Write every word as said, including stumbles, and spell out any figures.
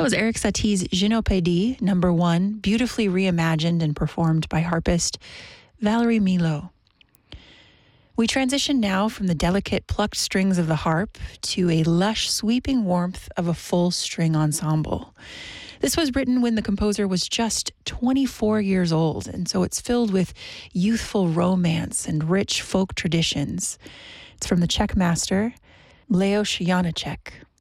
That was Erik Satie's Je ne peux dire, number one, beautifully reimagined and performed by harpist Valerie Milo. We transition now from the delicate plucked strings of the harp to a lush sweeping warmth of a full string ensemble. This was written when the composer was just twenty-four years old, and so it's filled with youthful romance and rich folk traditions. It's from the Czech master, Leos Janáček.